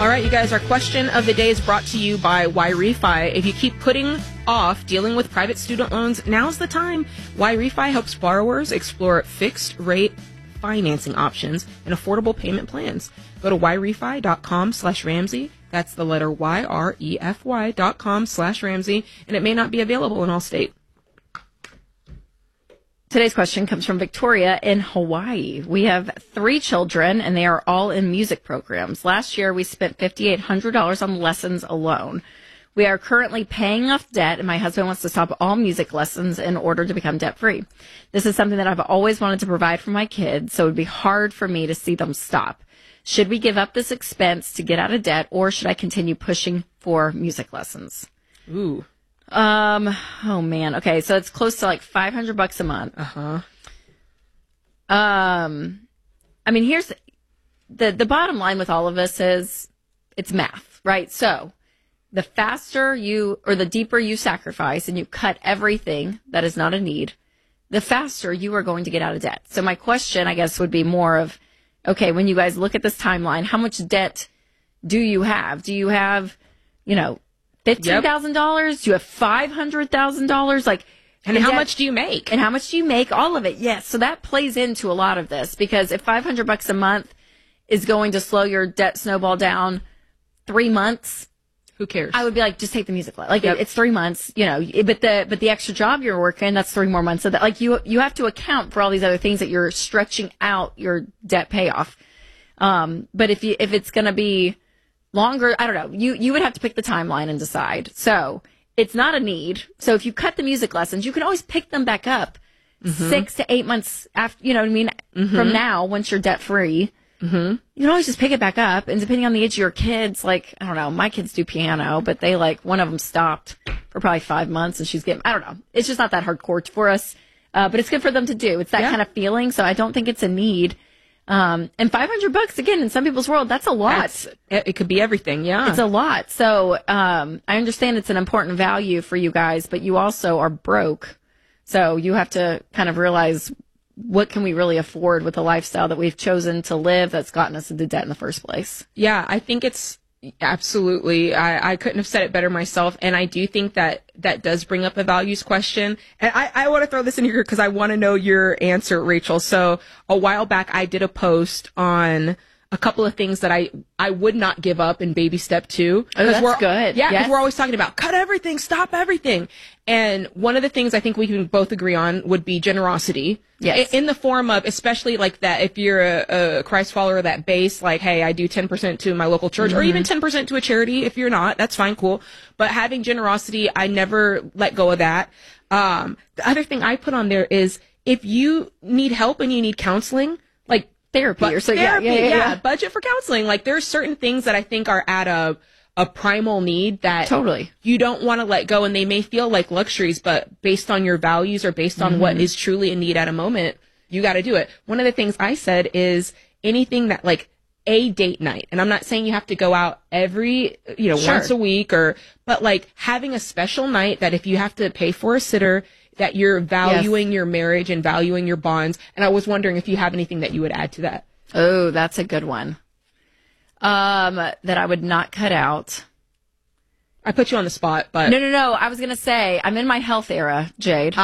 All right, you guys, our question of the day is brought to you by YRefi. If you keep putting off dealing with private student loans, now's the time. YRefi helps borrowers explore fixed rate financing options and affordable payment plans. Go to yrefi.com/Ramsey. That's the letter YREFY.com/Ramsey, and it may not be available in all states. Today's question comes from Victoria in Hawaii. We have 3 children, and they are all in music programs. Last year, we spent $5,800 on lessons alone. We are currently paying off debt, and my husband wants to stop all music lessons in order to become debt-free. This is something that I've always wanted to provide for my kids, so it would be hard for me to see them stop. Should we give up this expense to get out of debt, or should I continue pushing for music lessons? Ooh. Oh man. Okay. So it's close to like $500 a month. I mean, here's the bottom line with all of this is it's math, right? So the faster the deeper you sacrifice and you cut everything that is not a need, the faster you are going to get out of debt. So my question, I guess, would be more of, okay, when you guys look at this timeline, how much debt do you have? Do you have, $15,000? Do you have $500,000? And how much do you make? And how much do you make? All of it. Yes. So that plays into a lot of this, because if $500 a month is going to slow your debt snowball down 3 months, who cares? I would be like, just take the music class. It's 3 months, but the extra job you're working, that's 3 more months. So that you have to account for all these other things that you're stretching out your debt payoff. But if it's going to be longer, I don't know. You would have to pick the timeline and decide. So it's not a need. So if you cut the music lessons, you can always pick them back up 6 to 8 months after, from now, once you're debt free. You can always just pick it back up. And depending on the age of your kids, I don't know, my kids do piano, but they one of them stopped for probably 5 months and I don't know. It's just not that hardcore for us. But it's good for them to do. It's that kind of feeling. So I don't think it's a need. And $500 again, in some people's world, that's a lot. It could be everything. Yeah. It's a lot. So, I understand it's an important value for you guys, but you also are broke. So you have to kind of realize, what can we really afford with the lifestyle that we've chosen to live that's gotten us into debt in the first place? Yeah, I think it's absolutely. I couldn't have said it better myself. And I do think that does bring up a values question. And I want to throw this in here because I want to know your answer, Rachel. So a while back, I did a post on a couple of things that I would not give up in baby step 2. Oh, that's good. Yeah, because we're always talking about cut everything, stop everything. And one of the things I think we can both agree on would be generosity. Yes. In the form of, especially that, if you're a Christ follower, that base, hey, I do 10% to my local church, or even 10% to a charity. If you're not, that's fine, cool. But having generosity, I never let go of that. The other thing I put on there is, if you need help and you need counseling, therapy or so. Yeah. Budget for counseling. There's certain things that I think are at a primal need that totally you don't want to let go, and they may feel like luxuries, but based on your values or based on what is truly a need at a moment, you got to do it. One of the things I said is anything that a date night, and I'm not saying you have to go out every, once a week but having a special night that if you have to pay for a sitter, that you're valuing your marriage and valuing your bonds. And I was wondering if you have anything that you would add to that. Oh, that's a good one. That I would not cut out. I put you on the spot, but No. I was going to say, I'm in my health era, Jade.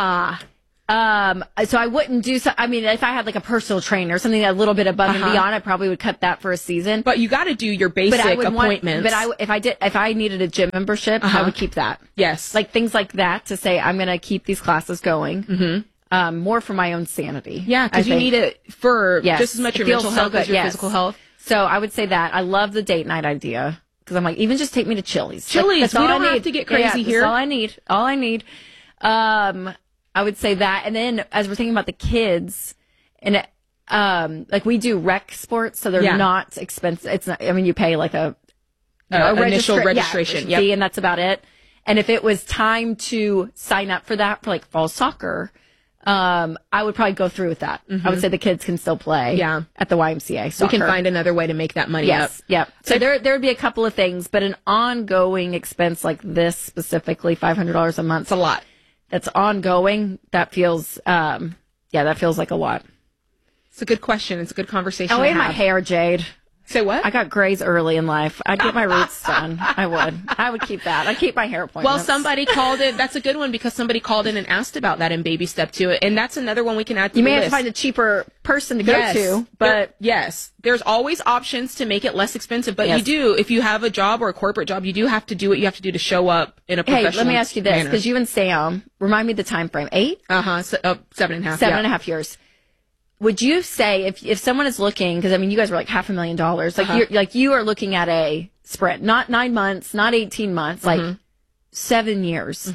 So I wouldn't do so. I mean, if I had a personal trainer or something a little bit above and beyond, I probably would cut that for a season. But you got to do your basic appointments. If I needed a gym membership, I would keep that. Yes. Things like that, to say, I'm going to keep these classes going. More for my own sanity. Yeah. Cause you need it for just as much your mental health as your physical health. So I would say that. I love the date night idea. Cause I'm even just take me to Chili's. We don't have to get crazy here. That's all I need. I would say that. And then as we're thinking about the kids, and we do rec sports, so they're not expensive. It's not, you pay a initial registration fee, and that's about it. And if it was time to sign up for that for fall soccer, I would probably go through with that. I would say the kids can still play at the YMCA soccer. We can find another way to make that money up. Yep. So there would be a couple of things, but an ongoing expense like this, specifically $500 a month. It's a lot. That's ongoing. That feels, that feels like a lot. It's a good question. It's a good conversation. Oh, and my hair, Jade. Say what? I got grays early in life. I'd get my roots done. I would keep that. I'd keep my hair appointments. Well, somebody called it. That's a good one because somebody called in and asked about that in Baby Step 2. And that's another one we can add to you the may list. have to find a cheaper person to go to, but yes, there's always options to make it less expensive. But you do, if you have a job or a corporate job, you do have to do what you have to do to show up in a professional Hey, let me ask you this, because you and Sam, remind me the time frame. 8? 7.5. 7.5 years. Would you say if someone is looking, because I mean, you guys were like $500,000, like you are looking at a sprint, not 9 months, not 18 months, like 7 years.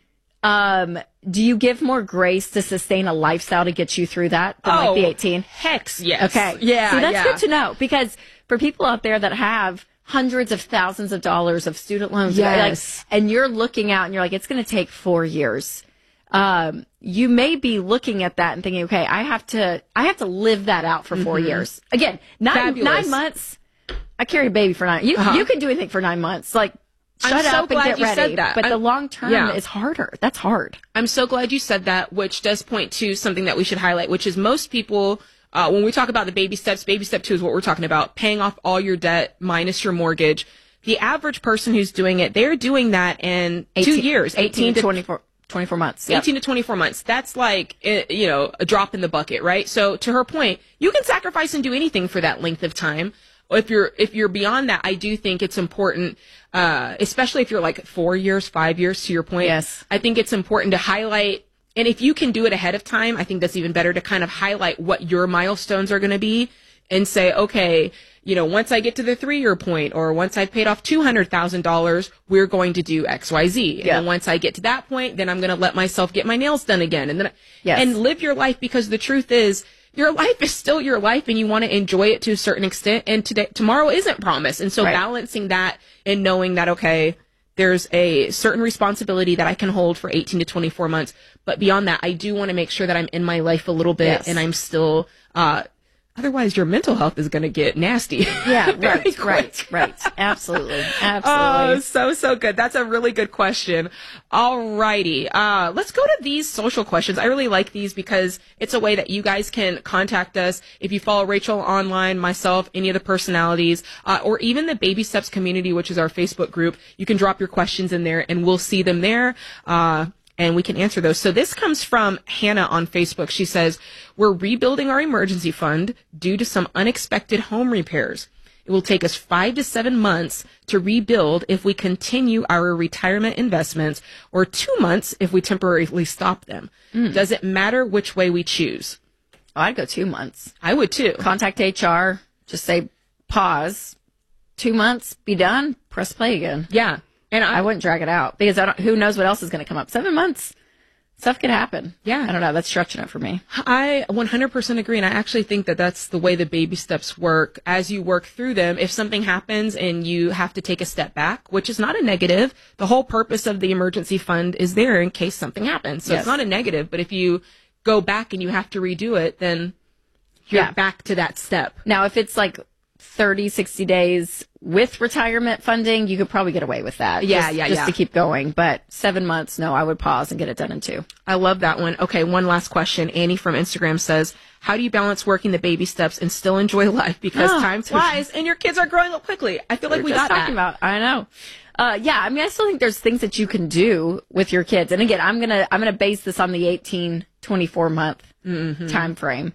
Do you give more grace to sustain a lifestyle to get you through that than like the 18? Heck, yes. Okay. Yeah. See, that's good to know, because for people out there that have hundreds of thousands of dollars of student loans, yes, and you're looking out and you're like, it's going to take 4 years. You may be looking at that and thinking, okay, I have to live that out for 4 years. Again, 9 months. I carried a baby for 9. You can do anything for 9 months. Like, shut up and get ready. Said that. But the long term is harder. That's hard. I'm so glad you said that, which does point to something that we should highlight, which is most people, when we talk about the baby steps, baby step 2 is what we're talking about, paying off all your debt minus your mortgage. The average person who's doing it, they're doing that in 2 years, 18 to 24 months. Yep. 18 to 24 months. That's like, a drop in the bucket, right? So to her point, you can sacrifice and do anything for that length of time. If you're beyond that, I do think it's important, especially if you're like 4 years, 5 years, to your point. Yes. I think it's important to highlight, and if you can do it ahead of time, I think that's even better, to kind of highlight what your milestones are going to be and say, okay, once I get to the 3-year point, or once I've paid off $200,000, we're going to do X, Y, Z. And then once I get to that point, then I'm going to let myself get my nails done again. And then, and live your life, because the truth is, your life is still your life and you want to enjoy it to a certain extent. And tomorrow isn't promised. And so balancing that and knowing that, okay, there's a certain responsibility that I can hold for 18 to 24 months. But beyond that, I do want to make sure that I'm in my life a little bit and I'm still, otherwise, your mental health is going to get nasty. Yeah, right. Absolutely. Oh, so good. That's a really good question. All righty. Let's go to these social questions. I really like these because it's a way that you guys can contact us. If you follow Rachel online, myself, any of the personalities, or even the Baby Steps community, which is our Facebook group, you can drop your questions in there and we'll see them there. And we can answer those. So this comes from Hannah on Facebook. She says, we're rebuilding our emergency fund due to some unexpected home repairs. It will take us 5 to 7 months to rebuild if we continue our retirement investments, or 2 months if we temporarily stop them. Does it matter which way we choose? Oh, I'd go 2 months. I would too. Contact HR. Just say pause. 2 months. Be done. Press play again. Yeah. And I wouldn't drag it out, because who knows what else is going to come up. 7 months, stuff could happen. Yeah. I don't know. That's stretching it for me. I 100% agree. And I actually think that that's the way the baby steps work. As you work through them, if something happens and you have to take a step back, which is not a negative, the whole purpose of the emergency fund is there in case something happens. So it's not a negative, but if you go back and you have to redo it, then you're back to that step. Now, if it's like 30, 60 days with retirement funding, you could probably get away with that. Just to keep going. But 7 months, no, I would pause and get it done in 2. I love that one. Okay, one last question. Annie from Instagram says, how do you balance working the baby steps and still enjoy life? Because time flies and your kids are growing up quickly. I feel like we got that. I know. I mean, I still think there's things that you can do with your kids. And again, I'm gonna base this on the 18-24 month time frame.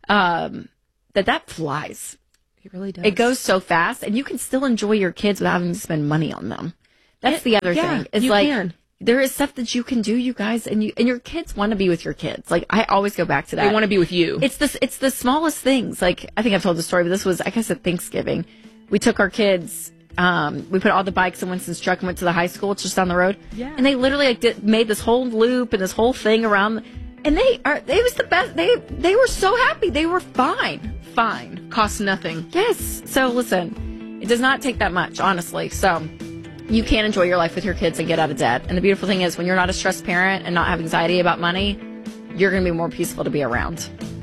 That flies. It really does. It goes so fast, and you can still enjoy your kids without having to spend money on them. That's the other thing. It's like, there is stuff that you can do, you guys, and your kids want to be with your kids. Like, I always go back to that. They want to be with you. It's the smallest things. Like, I think I've told the story, but this was, I guess, at Thanksgiving. We took our kids, we put all the bikes in Winston's truck and went to the high school. It's just down the road. Yeah. And they literally made this whole loop and this whole thing around. And it was the best. They were so happy. They were fine. Costs nothing. Yes. So listen, it does not take that much, honestly. So you can enjoy your life with your kids and get out of debt. And the beautiful thing is, when you're not a stressed parent and not have anxiety about money, you're going to be more peaceful to be around.